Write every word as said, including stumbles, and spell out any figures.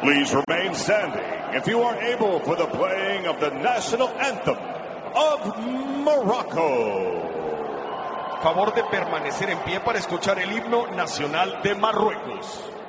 Please remain standing if you are able for the playing of the national anthem of Morocco. Favor de permanecer en pie para escuchar el himno nacional de Marruecos.